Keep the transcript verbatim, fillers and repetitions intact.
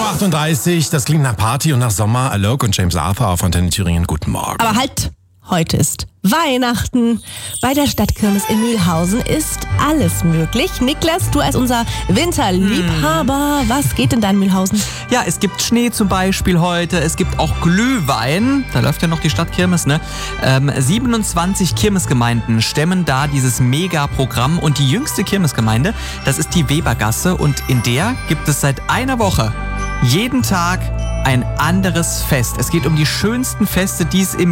achtunddreißig, das klingt nach Party und nach Sommer. Alok und James Arthur auf Antenne Thüringen, guten Morgen. Aber halt, heute ist Weihnachten. Bei der Stadtkirmes in Mühlhausen ist alles möglich. Niklas, du als unser Winterliebhaber, hm. was geht denn da in Mühlhausen? Ja, es gibt Schnee zum Beispiel heute, es gibt auch Glühwein, da läuft ja noch die Stadtkirmes, ne? Ähm, siebenundzwanzig Kirmesgemeinden stemmen da dieses Mega-Programm und die jüngste Kirmesgemeinde, das ist die Webergasse und in der gibt es seit einer Woche jeden Tag ein anderes Fest. Es geht um die schönsten Feste, die es im